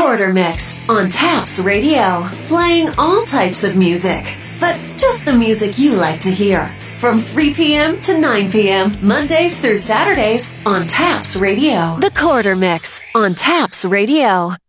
Quarter Mix on Taps Radio, playing all types of music, but just the music you like to hear. From 3 p.m. to 9 p.m., Mondays through Saturdays on Taps Radio. The Quarter Mix on Taps Radio.